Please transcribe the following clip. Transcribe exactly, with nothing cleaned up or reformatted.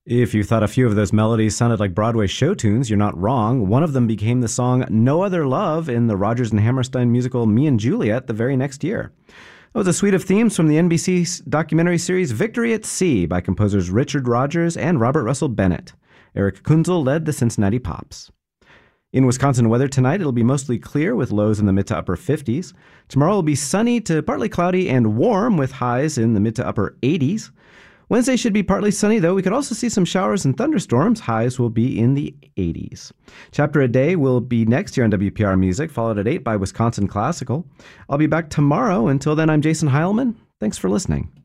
If you thought a few of those melodies sounded like Broadway show tunes, you're not wrong. One of them became the song No Other Love in the Rodgers and Hammerstein musical Me and Juliet the very next year. It was a suite of themes from the N B C documentary series Victory at Sea by composers Richard Rodgers and Robert Russell Bennett. Eric Kunzel led the Cincinnati Pops. In Wisconsin weather tonight, it'll be mostly clear with lows in the mid to upper fifties. Tomorrow will be sunny to partly cloudy and warm with highs in the mid to upper eighties. Wednesday should be partly sunny, though we could also see some showers and thunderstorms. Highs will be in the eighties. Chapter a Day will be next here on W P R Music, followed at eight by Wisconsin Classical. I'll be back tomorrow. Until then, I'm Jason Heilman. Thanks for listening.